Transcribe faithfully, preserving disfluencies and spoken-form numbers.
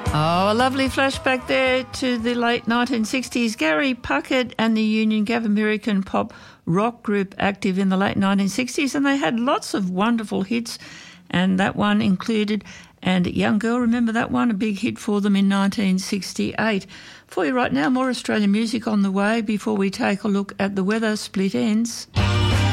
Oh, a lovely flashback there to the late nineteen sixties. Gary Puckett and the Union Gap, American pop rock group active in the late nineteen sixties, and they had lots of wonderful hits, and that one included And Young Girl, remember that one? A big hit for them in nineteen sixty-eight. For you right now, more Australian music on the way before we take a look at the weather. Split Ends.